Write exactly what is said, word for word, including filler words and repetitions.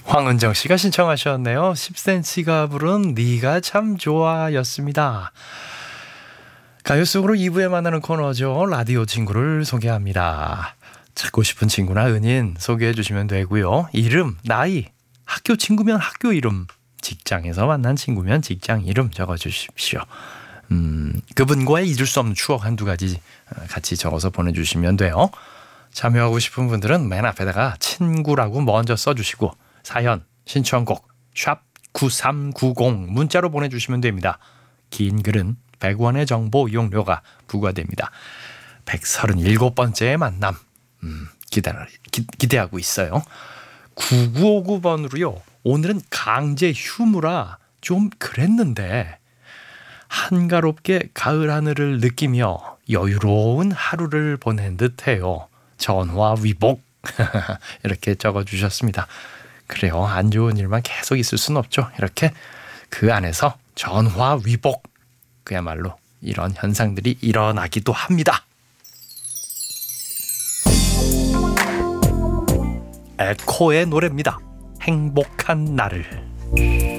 황은정 씨가 신청하셨네요. 십 센티미터가 부른 네가 참 좋아 였습니다. 가요 속으로 이 부에 만나는 코너죠. 라디오 친구를 소개합니다. 찾고 싶은 친구나 은인 소개해 주시면 되고요. 이름, 나이, 학교 친구면 학교 이름, 직장에서 만난 친구면 직장 이름 적어주십시오. 음, 그분과의 잊을 수 없는 추억 한두 가지 같이 적어서 보내주시면 돼요. 참여하고 싶은 분들은 맨 앞에다가 친구라고 먼저 써주시고 사연, 신청곡 샵 구삼구공 문자로 보내주시면 됩니다. 긴 글은 백 원의 정보 이용료가 부과됩니다. 백삼십칠 번째 만남 음, 기대, 기, 기대하고 있어요. 구구오구 번으로요. 오늘은 강제 휴무라 좀 그랬는데 한가롭게 가을 하늘을 느끼며 여유로운 하루를 보낸 듯해요. 전화 위복 이렇게 적어주셨습니다. 그래요. 안 좋은 일만 계속 있을 수는 없죠. 이렇게 그 안에서 전화 위복 그야말로 이런 현상들이 일어나기도 합니다. 에코의 노래입니다. 행복한 나를.